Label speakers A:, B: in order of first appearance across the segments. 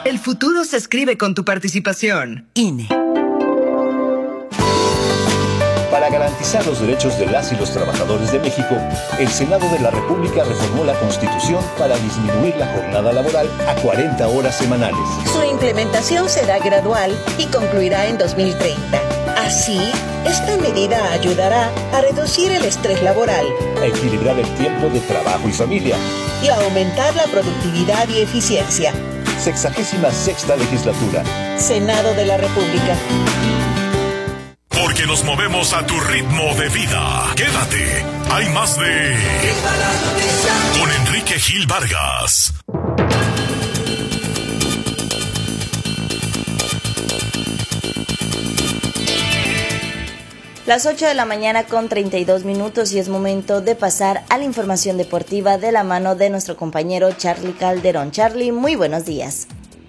A: El futuro se escribe con tu participación. INE.
B: Para garantizar los derechos de las y los trabajadores de México, el Senado de la República reformó la Constitución para disminuir la jornada laboral a 40 horas semanales.
C: Su implementación será gradual y concluirá en 2030. Así, esta medida ayudará a reducir el estrés laboral,
B: a equilibrar el tiempo de trabajo y familia
C: y a aumentar la productividad y eficiencia.
B: 66ª legislatura.
C: Senado de la República.
D: Porque nos movemos a tu ritmo de vida. Quédate. Hay más de... Con Enrique Gil Vargas.
E: Las 8 de la mañana con 32 minutos y es momento de pasar a la información deportiva de la mano de nuestro compañero Charlie Calderón. Charlie, muy buenos días.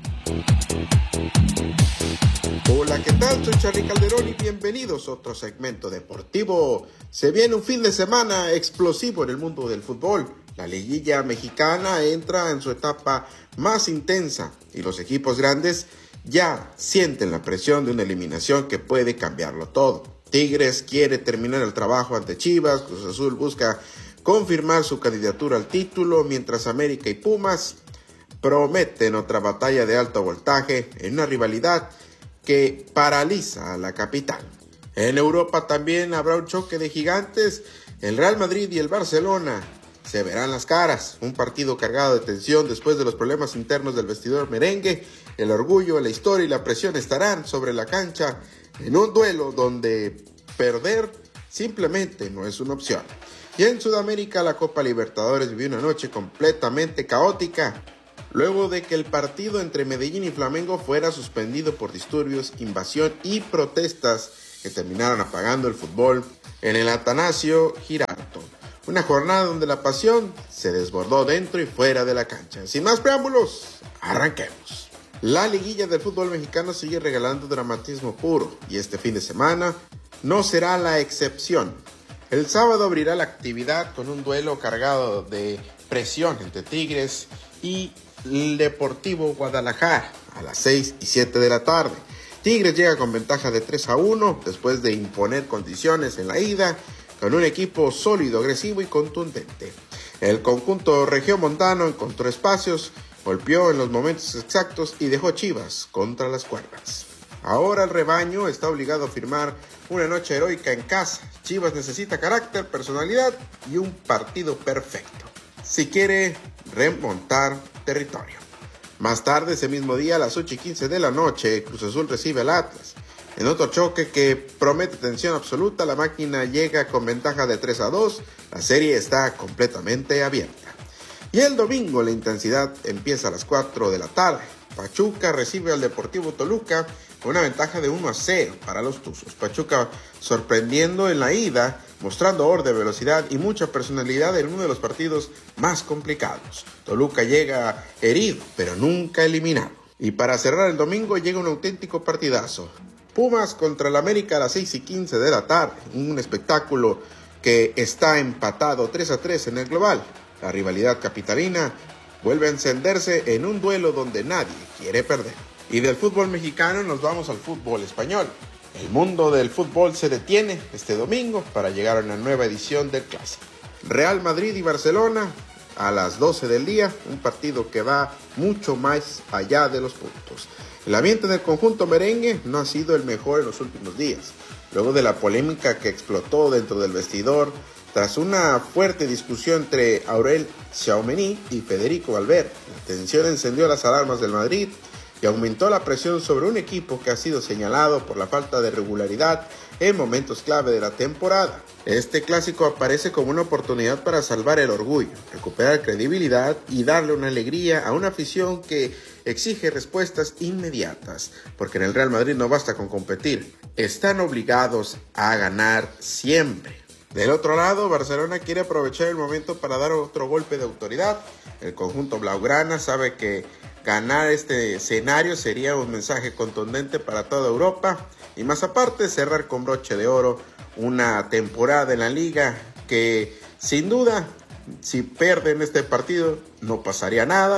F: Hola, ¿qué tal? Soy Charlie Calderón y bienvenidos a otro segmento deportivo. Se viene un fin de semana explosivo en el mundo del fútbol. La liguilla mexicana entra en su etapa más intensa y los equipos grandes ya sienten la presión de una eliminación que puede cambiarlo todo. Tigres quiere terminar el trabajo ante Chivas, Cruz Azul busca confirmar su candidatura al título, mientras América y Pumas prometen otra batalla de alto voltaje en una rivalidad que paraliza a la capital. En Europa también habrá un choque de gigantes. El Real Madrid y el Barcelona se verán las caras. Un partido cargado de tensión después de los problemas internos del vestidor merengue. El orgullo, la historia y la presión estarán sobre la cancha en un duelo donde perder simplemente no es una opción. Y en Sudamérica, la Copa Libertadores vivió una noche completamente caótica, luego de que el partido entre Medellín y Flamengo fuera suspendido por disturbios, invasión y protestas que terminaron apagando el fútbol en el Atanasio Girardot. Una jornada donde la pasión se desbordó dentro y fuera de la cancha. Sin más preámbulos, arranquemos. La liguilla del fútbol mexicano sigue regalando dramatismo puro y este fin de semana no será la excepción. El sábado abrirá la actividad con un duelo cargado de presión entre Tigres y el Deportivo Guadalajara a las 6 y 7 de la tarde. Tigres llega con ventaja de 3-1 después de imponer condiciones en la ida con un equipo sólido, agresivo y contundente. El conjunto regiomontano encontró espacios, golpeó en los momentos exactos y dejó Chivas contra las cuerdas. Ahora el rebaño está obligado a firmar una noche heroica en casa. Chivas necesita carácter, personalidad y un partido perfecto si quiere remontar territorio. Más tarde ese mismo día, a las 8:15 de la noche, Cruz Azul recibe al Atlas. En otro choque que promete tensión absoluta, la máquina llega con ventaja de 3-2. La serie está completamente abierta. Y el domingo la intensidad empieza a las 4 de la tarde. Pachuca recibe al Deportivo Toluca con una ventaja de 1-0 para los Tuzos. Pachuca sorprendiendo en la ida, mostrando orden, velocidad y mucha personalidad en uno de los partidos más complicados. Toluca llega herido, pero nunca eliminado. Y para cerrar el domingo llega un auténtico partidazo. Pumas contra el América a las 6:15 de la tarde. Un espectáculo que está empatado 3-3 en el global. La rivalidad capitalina vuelve a encenderse en un duelo donde nadie quiere perder. Y del fútbol mexicano nos vamos al fútbol español. El mundo del fútbol se detiene este domingo para llegar a una nueva edición del Clásico. Real Madrid y Barcelona a las 12 del día, un partido que va mucho más allá de los puntos. El ambiente del conjunto merengue no ha sido el mejor en los últimos días. Luego de la polémica que explotó dentro del vestidor, tras una fuerte discusión entre Aurel Tchouaméni y Federico Valverde, la tensión encendió las alarmas del Madrid y aumentó la presión sobre un equipo que ha sido señalado por la falta de regularidad en momentos clave de la temporada. Este clásico aparece como una oportunidad para salvar el orgullo, recuperar credibilidad y darle una alegría a una afición que exige respuestas inmediatas, porque en el Real Madrid no basta con competir, están obligados a ganar siempre. Del otro lado, Barcelona quiere aprovechar el momento para dar otro golpe de autoridad. El conjunto blaugrana sabe que ganar este escenario sería un mensaje contundente para toda Europa y más aparte cerrar con broche de oro una temporada en la liga que sin duda si pierden este partido no pasaría nada,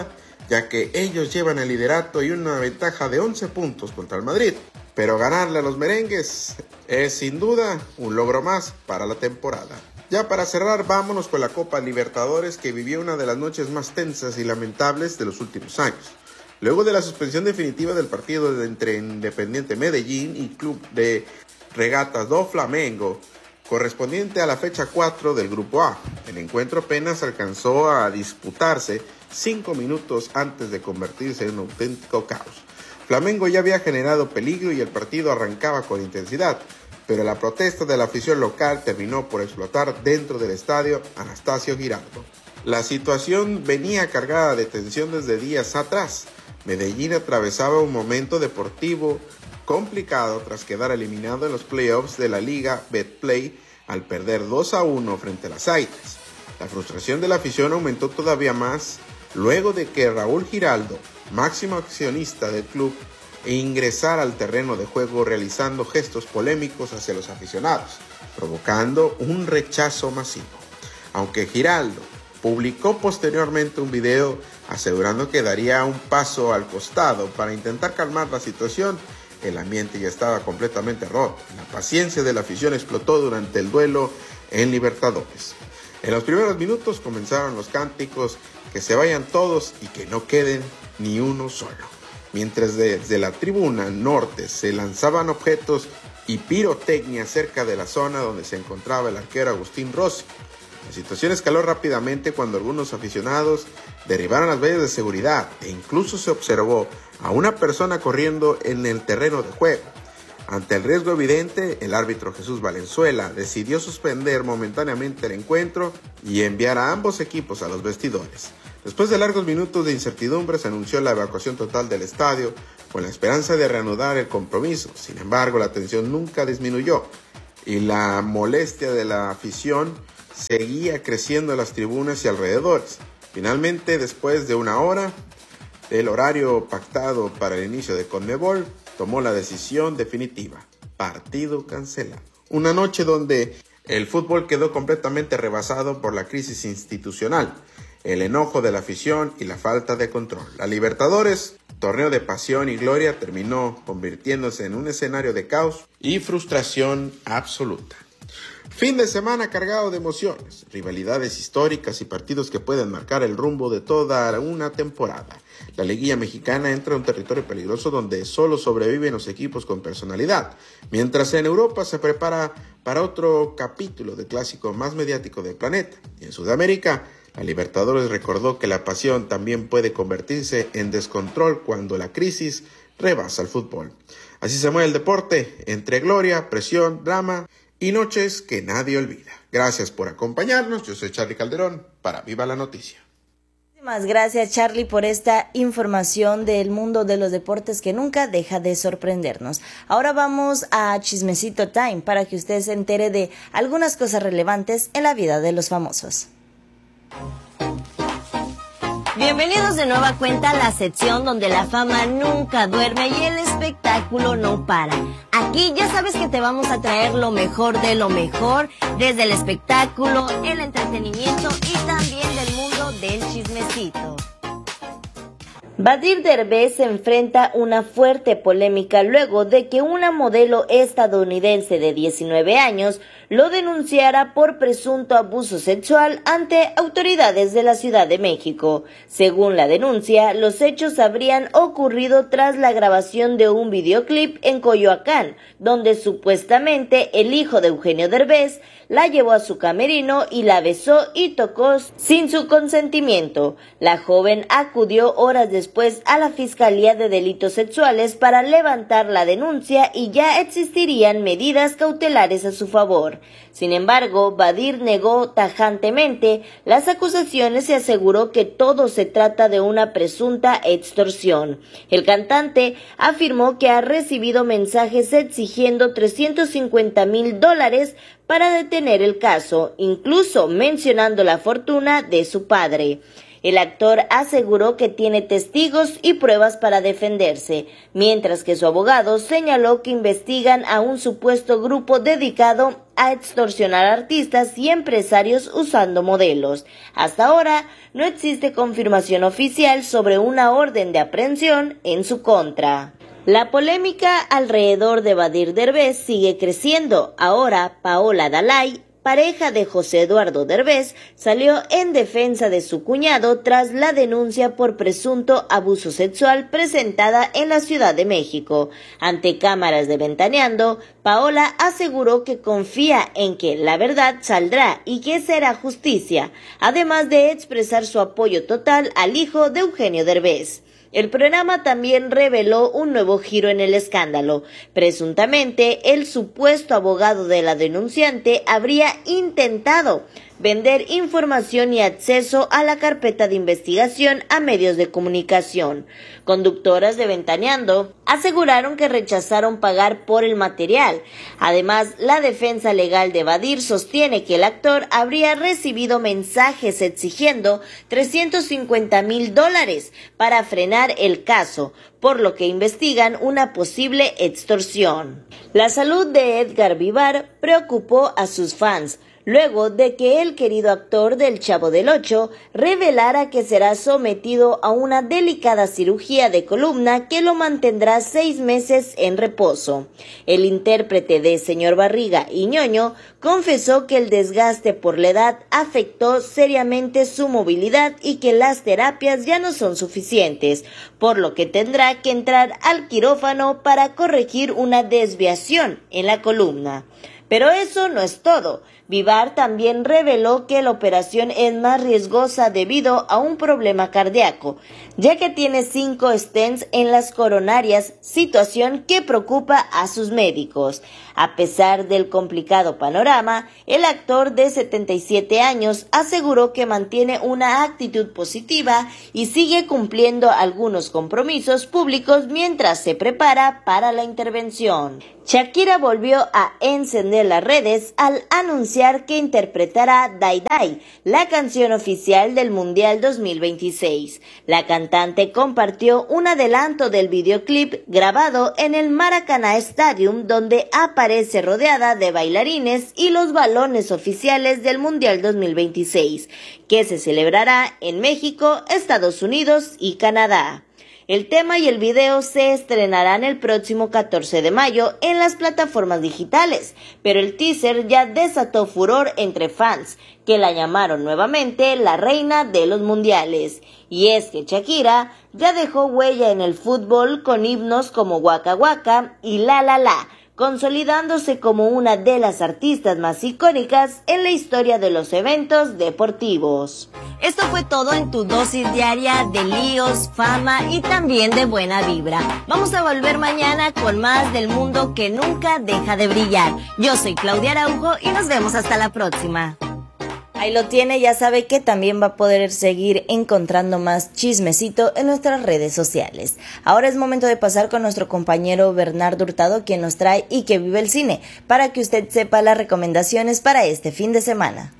F: ya que ellos llevan el liderato y una ventaja de 11 puntos contra el Madrid. Pero ganarle a los merengues es sin duda un logro más para la temporada. Ya para cerrar, vámonos con la Copa Libertadores, que vivió una de las noches más tensas y lamentables de los últimos años. Luego de la suspensión definitiva del partido entre Independiente Medellín y Club de Regatas do Flamengo, correspondiente a la fecha 4 del Grupo A, el encuentro apenas alcanzó a disputarse 5 minutos antes de convertirse en un auténtico caos. Flamengo ya había generado peligro y el partido arrancaba con intensidad, pero la protesta de la afición local terminó por explotar dentro del estadio Anastasio Girardot. La situación venía cargada de tensión desde días atrás. Medellín atravesaba un momento deportivo complicado tras quedar eliminado en los playoffs de la Liga Betplay al perder 2-1 frente a las Águilas. La frustración de la afición aumentó todavía más luego de que Raúl Giraldo, máximo accionista del club, ingresara al terreno de juego realizando gestos polémicos hacia los aficionados, provocando un rechazo masivo. Aunque Giraldo publicó posteriormente un video asegurando que daría un paso al costado para intentar calmar la situación, el ambiente ya estaba completamente roto. La paciencia de la afición explotó durante el duelo en Libertadores. En los primeros minutos comenzaron los cánticos "que se vayan todos y que no queden ni uno solo", mientras desde la tribuna norte se lanzaban objetos y pirotecnia cerca de la zona donde se encontraba el arquero Agustín Rossi. La situación escaló rápidamente cuando algunos aficionados derribaron las vallas de seguridad e incluso se observó a una persona corriendo en el terreno de juego. Ante el riesgo evidente, el árbitro Jesús Valenzuela decidió suspender momentáneamente el encuentro y enviar a ambos equipos a los vestidores. Después de largos minutos de incertidumbre, se anunció la evacuación total del estadio con la esperanza de reanudar el compromiso. Sin embargo, la tensión nunca disminuyó y la molestia de la afición seguía creciendo en las tribunas y alrededores. Finalmente, después de una hora, el horario pactado para el inicio de Conmebol tomó la decisión definitiva: partido cancelado. Una noche donde el fútbol quedó completamente rebasado por la crisis institucional, el enojo de la afición y la falta de control. La Libertadores, torneo de pasión y gloria, terminó convirtiéndose en un escenario de caos y frustración absoluta. Fin de semana cargado de emociones, rivalidades históricas y partidos que pueden marcar el rumbo de toda una temporada. La liguilla mexicana entra a un territorio peligroso donde solo sobreviven los equipos con personalidad, mientras en Europa se prepara para otro capítulo del clásico más mediático del planeta. Y en Sudamérica, la Libertadores recordó que la pasión también puede convertirse en descontrol cuando la crisis rebasa el fútbol. Así se mueve el deporte, entre gloria, presión, drama y noches que nadie olvida. Gracias por acompañarnos. Yo soy Charly Calderón para Viva la Noticia.
E: Muchísimas gracias, Charly, por esta información del mundo de los deportes que nunca deja de sorprendernos. Ahora vamos a Chismecito Time para que usted se entere de algunas cosas relevantes en la vida de los famosos.
G: Bienvenidos de nueva cuenta a la sección donde la fama nunca duerme y el espectáculo no para. Aquí ya sabes que te vamos a traer lo mejor de lo mejor, desde el espectáculo, el entretenimiento y también del mundo del chismecito.
E: Badir Derbez se enfrenta una fuerte polémica luego de que una modelo estadounidense de 19 años lo denunciara por presunto abuso sexual ante autoridades de la Ciudad de México. Según la denuncia, los hechos habrían ocurrido tras la grabación de un videoclip en Coyoacán, donde supuestamente el hijo de Eugenio Derbez la llevó a su camerino y la besó y tocó sin su consentimiento. La joven acudió horas después a la Fiscalía de Delitos Sexuales para levantar la denuncia y ya existirían medidas cautelares a su favor. Sin embargo, Badir negó tajantemente las acusaciones y aseguró que todo se trata de una presunta extorsión. El cantante afirmó que ha recibido mensajes exigiendo $350,000 para detener el caso, incluso mencionando la fortuna de su padre. El actor aseguró que tiene testigos y pruebas para defenderse, mientras que su abogado señaló que investigan a un supuesto grupo dedicado a extorsionar artistas y empresarios usando modelos. Hasta ahora no existe confirmación oficial sobre una orden de aprehensión en su contra. La polémica alrededor de Badir Derbez sigue creciendo. Ahora Paola Dalai, pareja de José Eduardo Derbez, salió en defensa de su cuñado tras la denuncia por presunto abuso sexual presentada en la Ciudad de México. Ante cámaras de Ventaneando, Paola aseguró que confía en que la verdad saldrá y que será justicia, además de expresar su apoyo total al hijo de Eugenio Derbez. El programa también reveló un nuevo giro en el escándalo. Presuntamente, el supuesto abogado de la denunciante habría intentado vender información y acceso a la carpeta de investigación a medios de comunicación. Conductoras de Ventaneando aseguraron que rechazaron pagar por el material. Además, la defensa legal de Badir sostiene que el actor habría recibido mensajes exigiendo $350,000 para frenar el caso, por lo que investigan una posible extorsión. La salud de Edgar Vivar preocupó a sus fans, luego de que el querido actor del Chavo del Ocho revelara que será sometido a una delicada cirugía de columna que lo mantendrá 6 meses en reposo. El intérprete de Señor Barriga y Ñoño confesó que el desgaste por la edad afectó seriamente su movilidad y que las terapias ya no son suficientes, por lo que tendrá que entrar al quirófano para corregir una desviación en la columna. Pero eso no es todo. Vivar también reveló que la operación es más riesgosa debido a un problema cardíaco, ya que tiene 5 stents en las coronarias, situación que preocupa a sus médicos. A pesar del complicado panorama, el actor de 77 años aseguró que mantiene una actitud positiva y sigue cumpliendo algunos compromisos públicos mientras se prepara para la intervención. Shakira volvió a encender las redes al anunciar que interpretará Die Die, la canción oficial del Mundial 2026. La cantante compartió un adelanto del videoclip grabado en el Maracaná Stadium, donde aparece rodeada de bailarines y los balones oficiales del Mundial 2026, que se celebrará en México, Estados Unidos y Canadá. El tema y el video se estrenarán el próximo 14 de mayo en las plataformas digitales, pero el teaser ya desató furor entre fans, que la llamaron nuevamente la reina de los mundiales. Y es que Shakira ya dejó huella en el fútbol con himnos como Waka Waka y La La La, consolidándose como una de las artistas más icónicas en la historia de los eventos deportivos.
G: Esto fue todo en tu dosis diaria de líos, fama y también de buena vibra. Vamos a volver mañana con más del mundo que nunca deja de brillar. Yo soy Claudia Araujo y nos vemos hasta la próxima.
E: Ahí lo tiene, ya sabe que también va a poder seguir encontrando más chismecito en nuestras redes sociales. Ahora es momento de pasar con nuestro compañero Bernardo Hurtado, quien nos trae Y que vive el cine, para que usted sepa las recomendaciones para este fin de semana.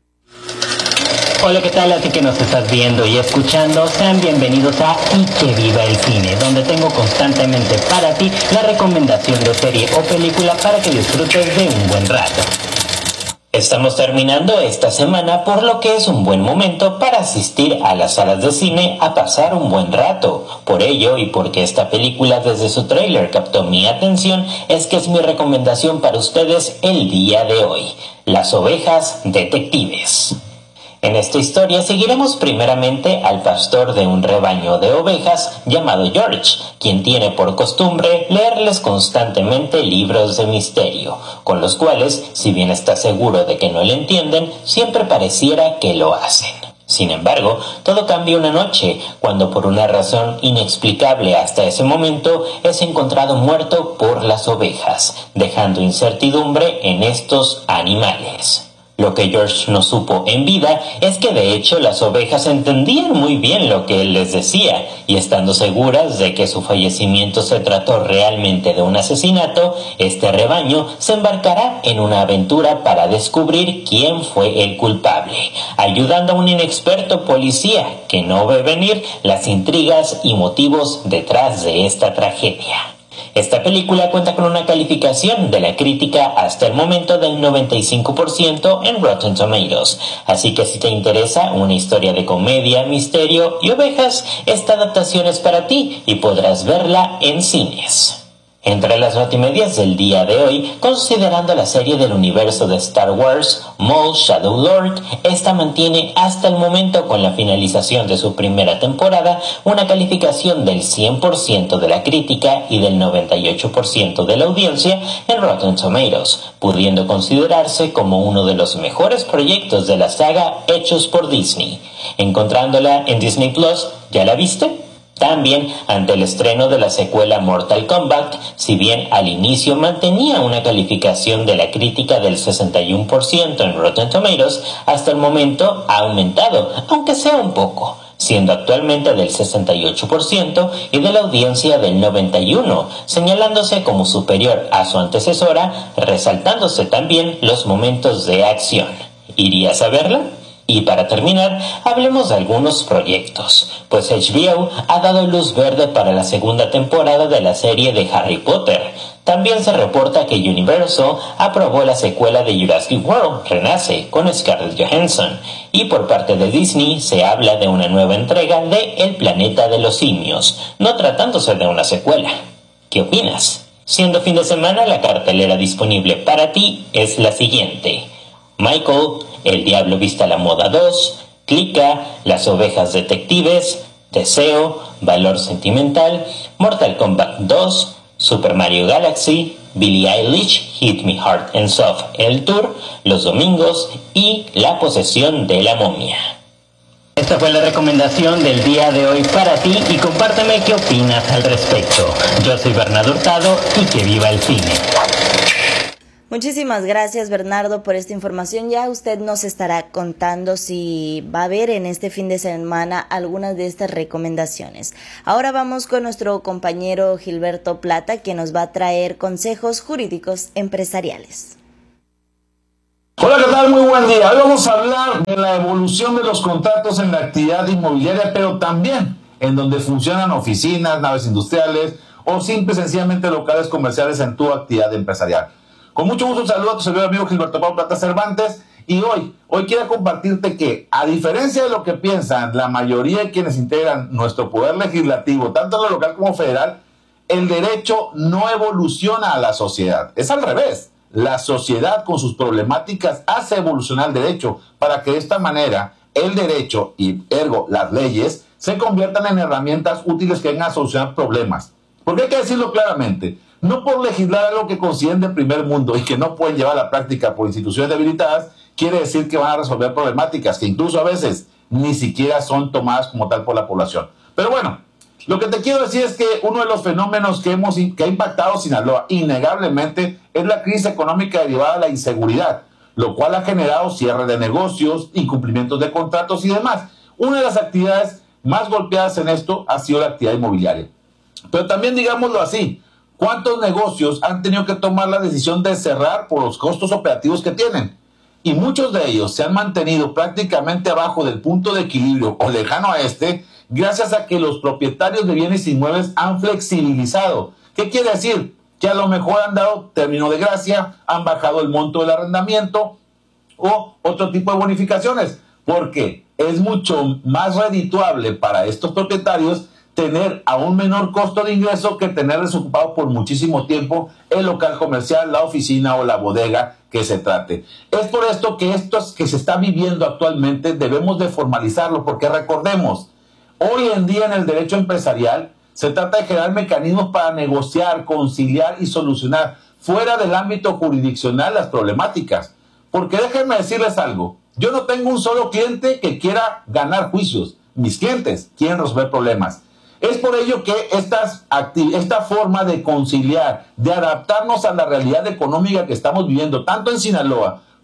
H: Hola, ¿qué tal? A ti que nos estás viendo y escuchando, sean bienvenidos a Y que viva el cine, donde tengo constantemente para ti la recomendación de serie o película para que disfrutes de un buen rato. Estamos terminando esta semana, por lo que es un buen momento para asistir a las salas de cine a pasar un buen rato. Por ello, y porque esta película desde su tráiler captó mi atención, es que es mi recomendación para ustedes el día de hoy: Las ovejas detectives. En esta historia seguiremos primeramente al pastor de un rebaño de ovejas llamado George, quien tiene por costumbre leerles constantemente libros de misterio, con los cuales, si bien está seguro de que no le entienden, siempre pareciera que lo hacen. Sin embargo, todo cambia una noche, cuando por una razón inexplicable hasta ese momento es encontrado muerto por las ovejas, dejando incertidumbre en estos animales. Lo que George no supo en vida es que de hecho las ovejas entendían muy bien lo que él les decía, y estando seguras de que su fallecimiento se trató realmente de un asesinato, este rebaño se embarcará en una aventura para descubrir quién fue el culpable, ayudando a un inexperto policía que no ve venir las intrigas y motivos detrás de esta tragedia. Esta película cuenta con una calificación de la crítica hasta el momento del 95% en Rotten Tomatoes, así que si te interesa una historia de comedia, misterio y ovejas, esta adaptación es para ti y podrás verla en cines. Entre las notimedias del día de hoy, considerando la serie del universo de Star Wars, Maul Shadow Lord, esta mantiene hasta el momento, con la finalización de su primera temporada, una calificación del 100% de la crítica y del 98% de la audiencia en Rotten Tomatoes, pudiendo considerarse como uno de los mejores proyectos de la saga hechos por Disney. Encontrándola en Disney Plus, ¿ya la viste? También, ante el estreno de la secuela Mortal Kombat, si bien al inicio mantenía una calificación de la crítica del 61% en Rotten Tomatoes, hasta el momento ha aumentado, aunque sea un poco, siendo actualmente del 68% y de la audiencia del 91%, señalándose como superior a su antecesora, resaltándose también los momentos de acción. ¿Irías a verla? Y para terminar, hablemos de algunos proyectos, pues HBO ha dado luz verde para la segunda temporada de la serie de Harry Potter. También se reporta que Universal aprobó la secuela de Jurassic World, Renace, con Scarlett Johansson. Y por parte de Disney se habla de una nueva entrega de El planeta de los simios, no tratándose de una secuela. ¿Qué opinas? Siendo fin de semana, la cartelera disponible para ti es la siguiente: Michael, El Diablo Viste a la Moda 2, Clica, Las Ovejas Detectives, Deseo, Valor Sentimental, Mortal Kombat 2, Super Mario Galaxy, Billie Eilish, Hit Me Hard and Soft, El Tour, Los Domingos y La Posesión de la Momia. Esta fue la recomendación del día de hoy para ti y compárteme qué opinas al respecto. Yo soy Bernardo Hurtado y que viva el cine.
E: Muchísimas gracias, Bernardo, por esta información. Ya usted nos estará contando si va a haber en este fin de semana algunas de estas recomendaciones. Ahora vamos con nuestro compañero Gilberto Plata, que nos va a traer consejos jurídicos empresariales.
I: Hola, ¿qué tal? Muy buen día. Hoy vamos a hablar de la evolución de los contratos en la actividad inmobiliaria, pero también en donde funcionan oficinas, naves industriales o simple y sencillamente locales comerciales en tu actividad empresarial. Con mucho gusto, un saludo a tu servidor amigo Gilberto Pablo Plata Cervantes, y hoy quiero compartirte que, a diferencia de lo que piensan la mayoría de quienes integran nuestro poder legislativo, tanto en lo local como federal, el derecho no evoluciona a la sociedad. Es al revés. La sociedad, con sus problemáticas, hace evolucionar el derecho para que de esta manera el derecho y ergo las leyes se conviertan en herramientas útiles que vengan a solucionar problemas. Porque hay que decirlo claramente, no por legislar algo que consideren de primer mundo y que no pueden llevar a la práctica por instituciones debilitadas, quiere decir que van a resolver problemáticas que incluso a veces ni siquiera son tomadas como tal por la población. Pero bueno, lo que te quiero decir es que uno de los fenómenos que ha impactado Sinaloa innegablemente es la crisis económica derivada de la inseguridad, lo cual ha generado cierre de negocios, incumplimientos de contratos y demás. Una de las actividades más golpeadas en esto ha sido la actividad inmobiliaria. Pero también, digámoslo así, ¿cuántos negocios han tenido que tomar la decisión de cerrar por los costos operativos que tienen? Y muchos de ellos se han mantenido prácticamente abajo del punto de equilibrio o lejano a este, gracias a que los propietarios de bienes inmuebles han flexibilizado. ¿Qué quiere decir? Que a lo mejor han dado término de gracia, han bajado el monto del arrendamiento o otro tipo de bonificaciones, porque es mucho más redituable para estos propietarios tener a un menor costo de ingreso que tener desocupado por muchísimo tiempo el local comercial, la oficina o la bodega que se trate. Es por esto que que se está viviendo actualmente debemos de formalizarlo, porque recordemos, hoy en día en el derecho empresarial se trata de generar mecanismos para negociar, conciliar y solucionar fuera del ámbito jurisdiccional las problemáticas. Porque déjenme decirles algo, yo no tengo un solo cliente que quiera ganar juicios, mis clientes quieren resolver problemas. Es por ello que esta forma de conciliar, de adaptarnos a la realidad económica que estamos viviendo, tanto en Sinaloa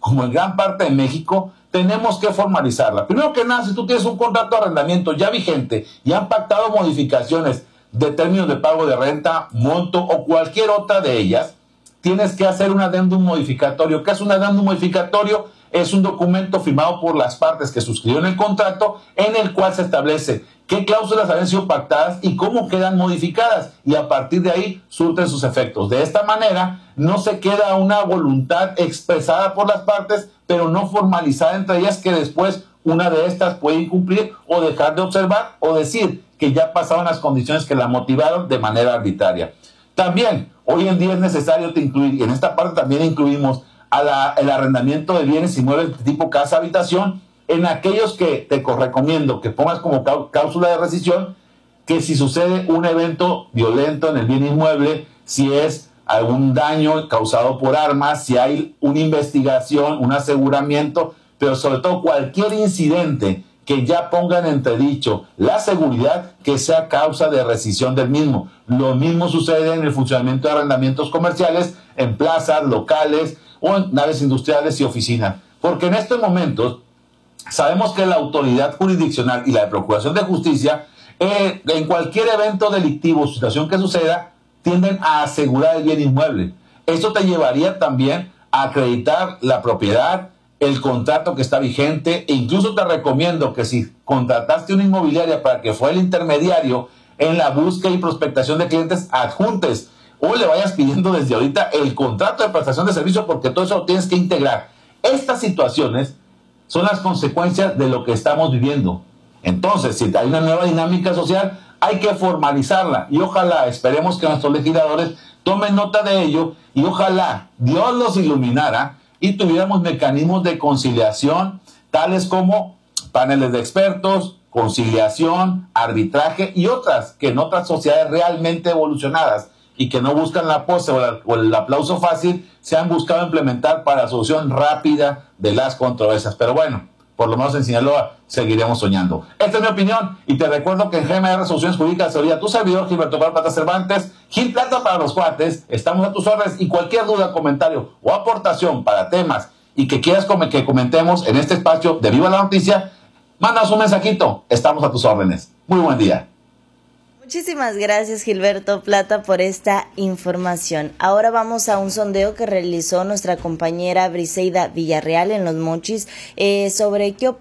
I: como en gran parte de México, tenemos que formalizarla. Primero que nada, si tú tienes un contrato de arrendamiento ya vigente y han pactado modificaciones de términos de pago de renta, monto o cualquier otra de ellas, tienes que hacer un adendum modificatorio. ¿Qué es un adendum modificatorio? Es un documento firmado por las partes que suscribieron el contrato en el cual se establece qué cláusulas habían sido pactadas y cómo quedan modificadas, y a partir de ahí surten sus efectos. De esta manera no se queda una voluntad expresada por las partes, pero no formalizada entre ellas, que después una de estas puede incumplir o dejar de observar o decir que ya pasaron las condiciones que la motivaron de manera arbitraria. También hoy en día es necesario incluir, y en esta parte también incluimos el arrendamiento de bienes inmuebles tipo casa habitación, en aquellos que te recomiendo que pongas como cláusula de rescisión que si sucede un evento violento en el bien inmueble, si es algún daño causado por armas, si hay una investigación, un aseguramiento, pero sobre todo cualquier incidente que ya ponga en entredicho la seguridad, que sea causa de rescisión del mismo. Lo mismo sucede en el funcionamiento de arrendamientos comerciales, en plazas, locales o en naves industriales y oficinas. Porque en estos momentos sabemos que la autoridad jurisdiccional y la de Procuración de Justicia, en cualquier evento delictivo o situación que suceda, tienden a asegurar el bien inmueble. Esto te llevaría también a acreditar la propiedad, el contrato que está vigente, e incluso te recomiendo que si contrataste una inmobiliaria para que fuera el intermediario en la búsqueda y prospectación de clientes, adjuntes o le vayas pidiendo desde ahorita el contrato de prestación de servicio, porque todo eso lo tienes que integrar. Estas situaciones son las consecuencias de lo que estamos viviendo. Entonces, si hay una nueva dinámica social, hay que formalizarla, y ojalá, esperemos que nuestros legisladores tomen nota de ello, y ojalá Dios los iluminara y tuviéramos mecanismos de conciliación, tales como paneles de expertos, conciliación, arbitraje y otras que en otras sociedades realmente evolucionadas y que no buscan la pose o el aplauso fácil, se han buscado implementar para la solución rápida de las controversias. Pero bueno, por lo menos en Sinaloa seguiremos soñando. Esta es mi opinión, y te recuerdo que en GMR Soluciones Jurídicas Asesoría, tu servidor Gilberto Plata Cervantes, Gil Plata para los cuates, estamos a tus órdenes, y cualquier duda, comentario o aportación para temas y que quieras que comentemos en este espacio de Viva la Noticia, mándanos un mensajito, estamos a tus órdenes. Muy buen día.
E: Muchísimas gracias, Gilberto Plata, por esta información. Ahora vamos a un sondeo que realizó nuestra compañera Briseida Villarreal en Los Mochis sobre qué